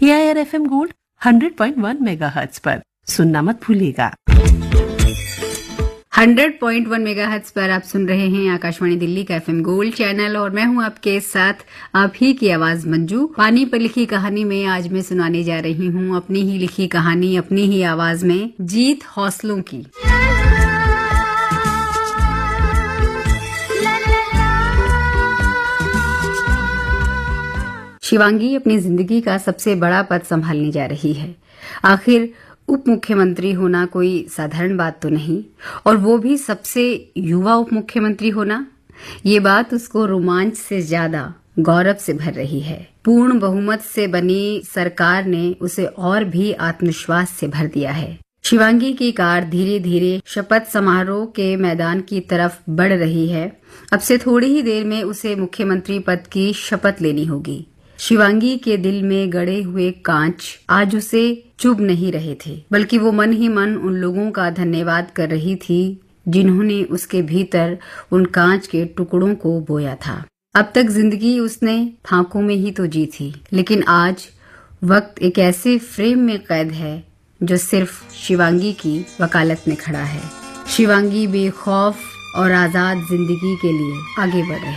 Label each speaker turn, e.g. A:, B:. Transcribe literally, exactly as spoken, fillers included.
A: A I R F M gold hundred point one megahertz पर सुनना मत भूलिएगा।
B: हंड्रेड पॉइंट वन मेगाहर्ट्ज पर आप सुन रहे हैं आकाशवाणी दिल्ली का एफएम गोल्ड चैनल और मैं हूं आपके साथ आप ही की आवाज मंजू। पानी पर लिखी कहानी में आज मैं सुनाने जा रही हूं अपनी ही लिखी कहानी अपनी ही आवाज में, जीत हौसलों की। शिवांगी अपनी जिंदगी का सबसे बड़ा पद संभालने जा रही है। आखिर उप मुख्यमंत्री होना कोई साधारण बात तो नहीं, और वो भी सबसे युवा उप मुख्यमंत्री होना, ये बात उसको रोमांच से ज्यादा गौरव से भर रही है। पूर्ण बहुमत से बनी सरकार ने उसे और भी आत्मविश्वास से भर दिया है। शिवांगी की कार धीरे धीरे शपथ समारोह के मैदान की तरफ बढ़ रही है। अब से थोड़ी ही देर में उसे मुख्यमंत्री पद की शपथ लेनी होगी। शिवांगी के दिल में गड़े हुए कांच आज उसे चुभ नहीं रहे थे, बल्कि वो मन ही मन उन लोगों का धन्यवाद कर रही थी जिन्होंने उसके भीतर उन कांच के टुकड़ों को बोया था। अब तक जिंदगी उसने फांकों में ही तो जी थी, लेकिन आज वक्त एक ऐसे फ्रेम में कैद है जो सिर्फ शिवांगी की वकालत में खड़ा है। शिवांगी बेखौफ और आजाद जिंदगी के लिए आगे बढ़ रही है।